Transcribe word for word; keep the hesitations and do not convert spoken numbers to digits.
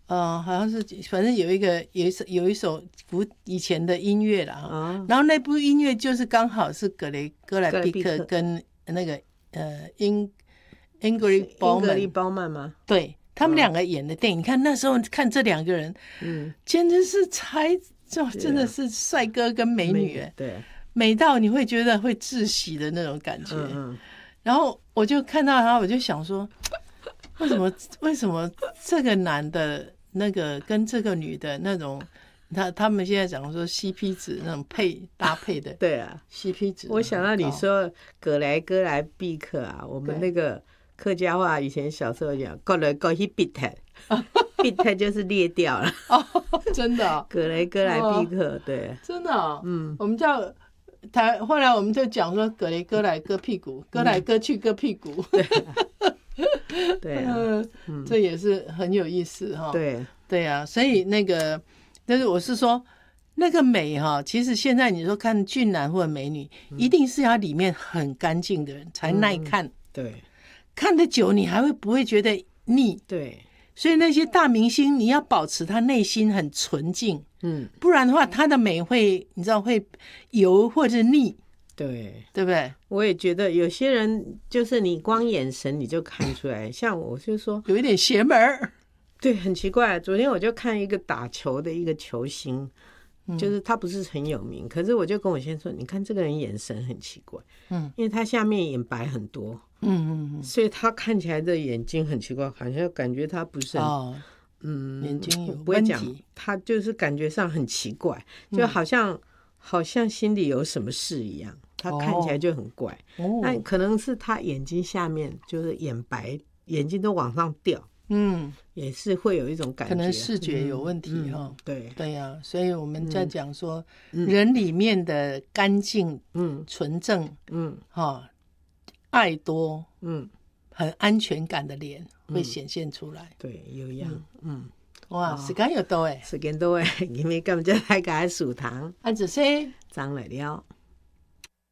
呃，好像是反正有一个有一首有一首古以前的音乐啦、哦、然后那部音乐就是刚好是格雷格莱毕克跟那个呃英 Ingrid Bauman 包曼吗？ 对，他们两个演的电影、哦、你看那时候看这两个人嗯，简直是才就真的是帅哥跟美女、啊、 对， 美到你会觉得会窒息的那种感觉、嗯嗯、然后我就看到他我就想说为什么为什么这个男的那个跟这个女的那种他他们现在讲说 C P 值那种配搭配的对啊 C P 值我想到你说格莱格莱毕克啊，我们那个客家话以前小时候讲格莱格希毕特毕特就是裂掉了哦，真的、哦、 格莱格莱毕克、哦、对， 真的、哦、嗯，我们叫台后来我们就讲说格雷割来割屁股，割来割去割屁股、嗯、 对对啊、 嗯，这也是很有意思哈、哦。 对对啊，所以那个，但是我是说，那个美哈，其实现在你说看俊男或者美女，嗯、一定是要里面很干净的人才耐看。嗯、 对， 看得久你还会不会觉得腻？ 对， 所以那些大明星你要保持他内心很纯净，嗯，不然的话他的美会你知道会油或者腻。 对， 对不对？ 我也觉得有些人就是你光眼神你就看出来，像我就说有一点邪门儿。 对，很奇怪。昨天我就看一个打球的一个球星，嗯、就是他不是很有名，可是我就跟我先生说，你看这个人眼神很奇怪，嗯，因为他下面眼白很多，嗯嗯嗯，所以他看起来的眼睛很奇怪，好像感觉他不是很，哦、嗯， 眼睛有问题，他就是感觉上很奇怪，就好像、嗯、好像心里有什么事一样。他看起来就很怪，哦、那可能是他眼睛下面就是眼白，眼睛都往上掉，嗯，也是会有一种感觉， 可能视觉有问题哈、嗯嗯。 对对呀、啊，所以我们在讲说、嗯、人里面的干净、嗯，纯正，嗯，哈、哦，爱多，嗯，很安全感的脸会显现出来。 嗯、对，有样，嗯。嗯哇，時間又到誒， 時間到誒，因為今日大家數糖， 安子說， 張來了。